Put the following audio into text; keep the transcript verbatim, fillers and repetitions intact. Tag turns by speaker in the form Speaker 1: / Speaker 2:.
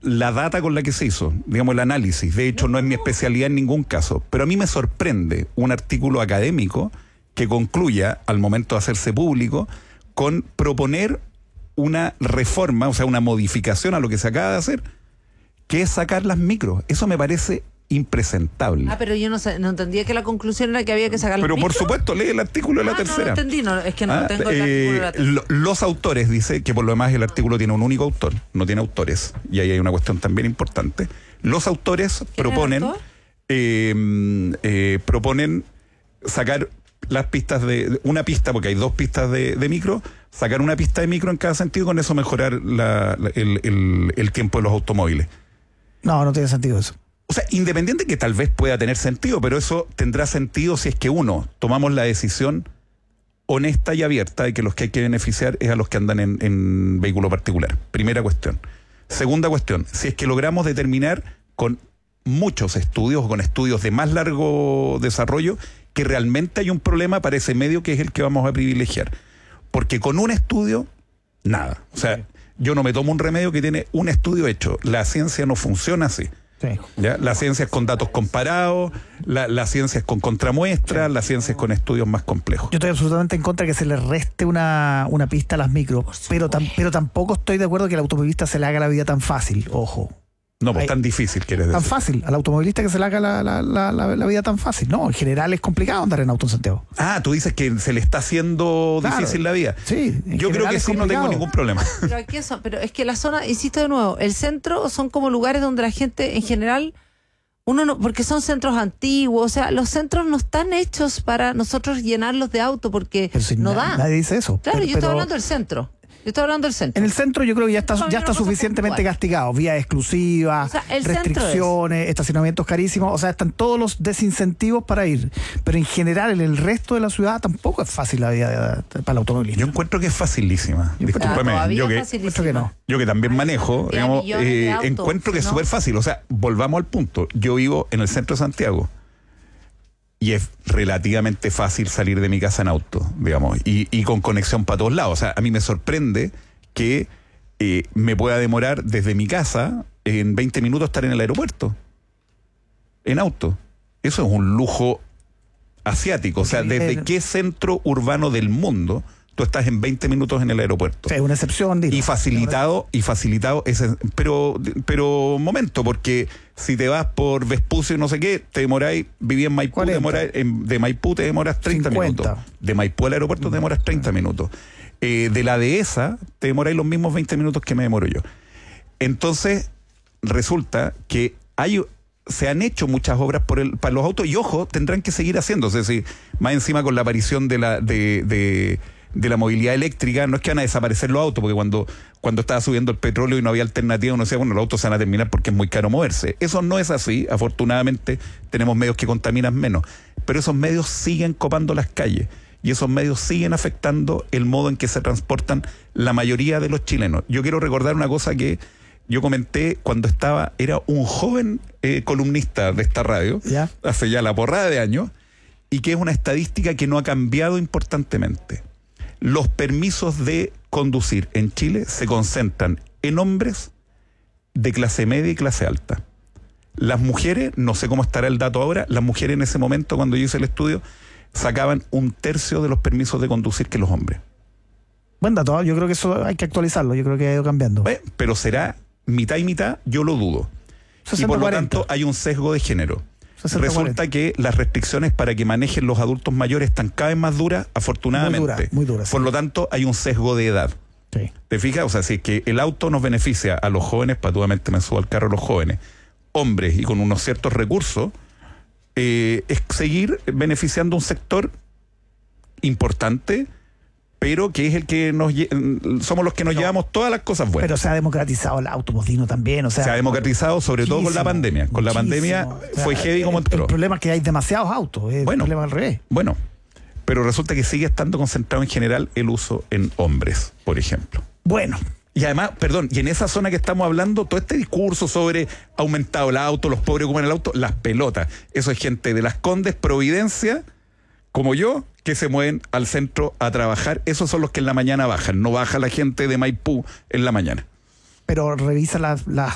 Speaker 1: la data con la que se hizo, digamos el análisis. De hecho, no es mi especialidad en ningún caso, pero a mí me sorprende un artículo académico que concluya, al momento de hacerse público, con proponer una reforma, o sea, una modificación a lo que se acaba de hacer, que es sacar las micros. Eso me parece impresentable.
Speaker 2: Ah, pero yo no sé, no entendía que la conclusión era que había que sacar las
Speaker 1: Pero
Speaker 2: micros.
Speaker 1: por supuesto, lee el artículo de
Speaker 2: ah,
Speaker 1: la tercera.
Speaker 2: No lo entendí, no, es que no
Speaker 1: ah,
Speaker 2: tengo el
Speaker 1: eh,
Speaker 2: artículo de la tercera.
Speaker 1: Lo, los autores, dice que por lo demás el artículo tiene un único autor, no tiene autores, y ahí hay una cuestión también importante. Los autores proponen, eh, eh, proponen sacar las pistas de, una pista, porque hay dos pistas de, de micro, sacar una pista de micro en cada sentido, con eso mejorar la, la, el, el, el tiempo de los automóviles.
Speaker 3: No, no tiene sentido eso.
Speaker 1: O sea, independiente que tal vez pueda tener sentido, pero eso tendrá sentido si es que uno, tomamos la decisión honesta y abierta de que los que hay que beneficiar es a los que andan en, en vehículo particular. Primera cuestión. Segunda cuestión, si es que logramos determinar con muchos estudios, o con estudios de más largo desarrollo, que realmente hay un problema para ese medio que es el que vamos a privilegiar. Porque con un estudio, nada. O sea, yo no me tomo un remedio que tiene un estudio hecho. La ciencia no funciona así.
Speaker 3: Sí.
Speaker 1: ¿Ya? La ciencia es con datos comparados, la, la ciencia es con contramuestras, sí. La ciencia es con estudios más complejos.
Speaker 3: Yo estoy absolutamente en contra de que se le reste una, una pista a las micros, pero, tam, pero tampoco estoy de acuerdo que el automovilista se le haga la vida tan fácil, ojo.
Speaker 1: No, pues
Speaker 3: Hay,
Speaker 1: tan difícil, quieres decir.
Speaker 3: Tan fácil, al automovilista que se le haga la, la, la, la, la vida tan fácil. No, en general es complicado andar en auto en Santiago.
Speaker 1: Ah, tú dices que se le está haciendo claro. difícil la vida.
Speaker 3: Sí,
Speaker 1: yo creo que sí, no tengo ningún problema.
Speaker 2: Pero, aquí eso, pero es que la zona, insisto de nuevo, el centro son como lugares donde la gente en general, uno no, porque son centros antiguos, o sea, los centros no están hechos para nosotros llenarlos de auto porque si no
Speaker 3: na,
Speaker 2: da.
Speaker 3: Nadie dice eso.
Speaker 2: Claro,
Speaker 3: pero,
Speaker 2: yo
Speaker 3: pero...
Speaker 2: estoy hablando del centro. Yo estoy hablando del centro.
Speaker 3: En el centro yo creo que ya está, ya está suficientemente castigado. Vías exclusivas, o sea, restricciones, estacionamientos carísimos. O sea, están todos los desincentivos para ir. Pero en general, en el resto de la ciudad tampoco es fácil la vida para el automovilista.
Speaker 1: Yo encuentro que es facilísima.
Speaker 3: Yo
Speaker 1: Discúlpame.
Speaker 2: Ah,
Speaker 1: yo, que,
Speaker 3: que no.
Speaker 1: yo que también manejo, digamos, eh, autos, encuentro que ¿no? es súper fácil. O sea, volvamos al punto. Yo vivo en el centro de Santiago. Y es relativamente fácil salir de mi casa en auto, digamos, y, y con conexión para todos lados. O sea, a mí me sorprende que eh, me pueda demorar desde mi casa en veinte minutos estar en el aeropuerto, en auto. Eso es un lujo asiático. O sea, ¿desde qué centro urbano del mundo tú estás en veinte minutos en el aeropuerto?
Speaker 3: Sí, es una excepción. Digo.
Speaker 1: Y facilitado, y facilitado ese, pero, pero momento, porque si te vas por Vespucio y no sé qué, te demoráis, viví en Maipú, te demoráis, en, de Maipú te demoras treinta
Speaker 3: cincuenta
Speaker 1: minutos. De Maipú al aeropuerto te demoras treinta minutos. Eh, de la dehesa te demoráis los mismos veinte minutos que me demoro yo. Entonces, resulta que hay... se han hecho muchas obras por el, para los autos, y ojo, tendrán que seguir haciéndose. Si, más encima con la aparición de la... de, de de la movilidad eléctrica, no es que van a desaparecer los autos, porque cuando, cuando estaba subiendo el petróleo y no había alternativa, uno decía, bueno, los autos se van a terminar porque es muy caro moverse. Eso no es así. Afortunadamente tenemos medios que contaminan menos, pero esos medios siguen copando las calles y esos medios siguen afectando el modo en que se transportan la mayoría de los chilenos. Yo quiero recordar una cosa que yo comenté cuando estaba, era un joven eh, columnista de esta radio,
Speaker 3: ¿Ya?
Speaker 1: hace ya la porrada de años, y que es una estadística que no ha cambiado importantemente. Los permisos de conducir en Chile se concentran en hombres de clase media y clase alta. Las mujeres, no sé cómo estará el dato ahora, las mujeres en ese momento, cuando yo hice el estudio, sacaban un tercio de los permisos de conducir que los hombres.
Speaker 3: Buen dato, yo creo que eso hay que actualizarlo, yo creo que ha ido cambiando.
Speaker 1: ¿Ve? Pero será mitad y mitad, yo lo dudo.
Speaker 3: sesenta,
Speaker 1: y por
Speaker 3: cuarenta.
Speaker 1: lo tanto hay un sesgo de género.
Speaker 3: sesenta,
Speaker 1: Resulta
Speaker 3: cuarenta.
Speaker 1: que las restricciones para que manejen los adultos mayores están cada vez más duras, afortunadamente.
Speaker 3: Muy dura, muy dura, sí.
Speaker 1: Por lo tanto, hay un sesgo de edad.
Speaker 3: Sí.
Speaker 1: ¿Te fijas? O sea, si es que el auto nos beneficia a los jóvenes, patuamente me subo al carro a los jóvenes, hombres y con unos ciertos recursos, eh, es seguir beneficiando un sector importante, pero que es el que nos somos los que nos
Speaker 3: pero,
Speaker 1: llevamos todas las cosas buenas.
Speaker 3: Pero se ha democratizado el automovilismo también, o sea,
Speaker 1: se ha democratizado sobre todo con la pandemia. Con la pandemia
Speaker 3: o sea,
Speaker 1: fue heavy como entró.
Speaker 3: El problema es que hay demasiados autos, es
Speaker 1: bueno,
Speaker 3: el problema al revés.
Speaker 1: Bueno, pero resulta que sigue estando concentrado en general el uso en hombres, por ejemplo.
Speaker 3: Bueno.
Speaker 1: Y además, perdón, y en esa zona que estamos hablando, todo este discurso sobre aumentado el auto, los pobres ocupan el auto, las pelotas. Eso es gente de Las Condes, Providencia, como yo, que se mueven al centro a trabajar. Esos son los que en la mañana bajan. No baja la gente de Maipú en la mañana.
Speaker 3: Pero revisa las, las